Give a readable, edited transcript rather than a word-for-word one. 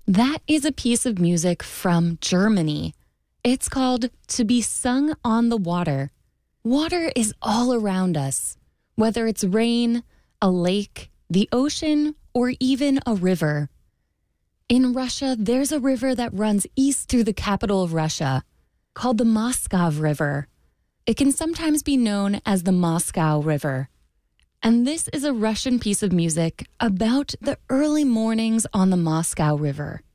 That is a piece of music from Germany. It's called To Be Sung on the Water. Water is all around us, whether it's rain, a lake, the ocean, or even a river. In Russia, there's a river that runs east through the capital of Russia, called the Moskov River. It can sometimes be known as the Moscow River. And this is a Russian piece of music about the early mornings on the Moscow River.